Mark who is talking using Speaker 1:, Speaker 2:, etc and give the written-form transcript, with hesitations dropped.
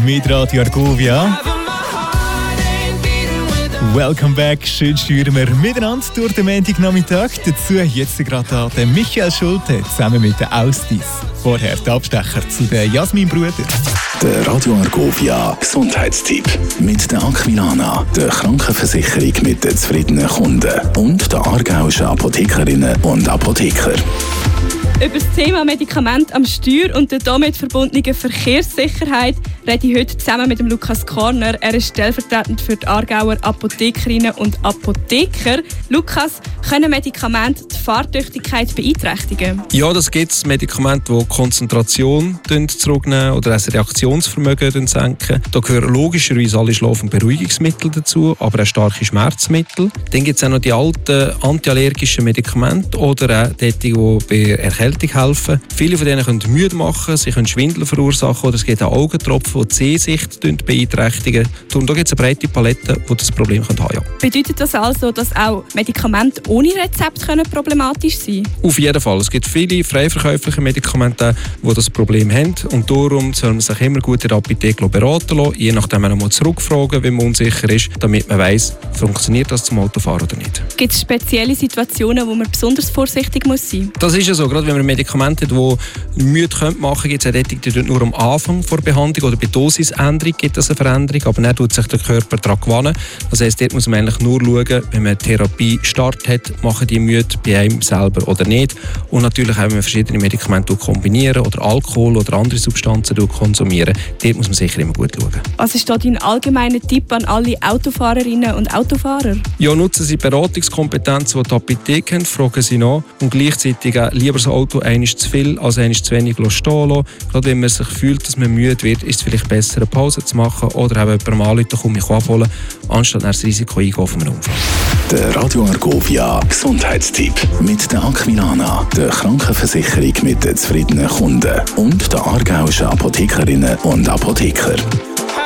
Speaker 1: mit Radio Argovia. Welcome back, schön steuern wir miteinander durch den Montagnachmittag. Dazu jetzt gerade an den Michael Schulte zusammen mit den Austis. Vorher die Abstecher zu den Jasmin Bruder.
Speaker 2: Der Radio Argovia Gesundheitstipp mit der Aquilana, der Krankenversicherung mit den zufriedenen Kunden und der aargauischen Apothekerinnen und Apotheker.
Speaker 3: Über das Thema Medikamente am Steuer und der damit verbundenen Verkehrssicherheit rede ich heute zusammen mit dem Lukas Korner. Er ist stellvertretend für die Aargauer Apothekerinnen und Apotheker. Lukas, können Medikamente die Fahrtüchtigkeit beeinträchtigen?
Speaker 4: Ja, das gibt es. Medikamente, die die Konzentration zurücknehmen oder das Reaktionsvermögen senken. Da gehören logischerweise alle Schlaf- und Beruhigungsmittel dazu, aber auch starke Schmerzmittel. Dann gibt es auch noch die alten antiallergischen Medikamente oder auch die bei Erkältung helfen. Viele von denen können müde machen, sie können Schwindel verursachen oder es gibt auch Augentropfen, die die Sehsicht beeinträchtigen. Darum da gibt es eine breite Palette, die das Problem haben können.
Speaker 3: Bedeutet das also, dass auch Medikamente ohne Rezept problematisch sein können?
Speaker 4: Auf jeden Fall. Es gibt viele frei verkäufliche Medikamente, die das Problem haben. Und darum soll man sich immer gut in der Apotheke beraten lassen, je nachdem man mal zurückfragen, wenn man unsicher ist, damit man weiss, funktioniert das zum Autofahren oder nicht.
Speaker 3: Gibt es spezielle Situationen, wo man besonders vorsichtig sein muss?
Speaker 4: Das ist ja so. Gerade wenn man Medikamente hat, die müde machen können, gibt es auch die nur am Anfang der Behandlung oder bei Dosisänderung gibt es eine Veränderung, aber dann tut sich der Körper daran gewöhnen. Das heisst, dort muss man eigentlich nur schauen, wenn man Therapie Start hat, machen die müde bei einem selber oder nicht. Und natürlich auch, wenn man verschiedene Medikamente kombinieren oder Alkohol oder andere Substanzen konsumieren, dort muss man sicher immer gut schauen.
Speaker 3: Was ist da dein allgemeiner Tipp an alle Autofahrerinnen und Autofahrer?
Speaker 4: Ja, nutzen Sie Beratungskompetenz, die die Apotheke haben, fragen Sie nach und gleichzeitig auch lieber das Auto einmal zu viel als einmal zu wenig stehen lassen. Gerade wenn man sich fühlt, dass man müde wird, ist es vielleicht besser, eine Pause zu machen oder auch jemanden anrufen, um mich abholen, anstatt das Risiko eingehen von einem Unfall.
Speaker 2: Der Radio Argovia Gesundheitstipp mit der Aquilana, der Krankenversicherung mit den zufriedenen Kunden und der aargauischen Apothekerinnen und Apotheker.